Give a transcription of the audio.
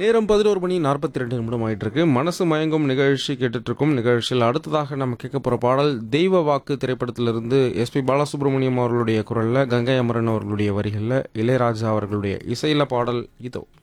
நேரம் 11:42 ஆயிட்டு இருக்கு. மனசு மயங்கும் நிகழ்ச்சி கேட்டுட்டு இருக்கும். நிகழ்ச்சியில் அடுத்ததாக நம்ம கேட்க போற பாடல் தெய்வ வாக்கு திரைப்படத்திலிருந்து எஸ்பி பாலசுப்ரமணியம் அவர்களுடைய குரல்ல, கங்கை அமரன் அவர்களுடைய வரிகள்ல, இளையராஜா அவர்களுடைய இசையில பாடல் இதோ.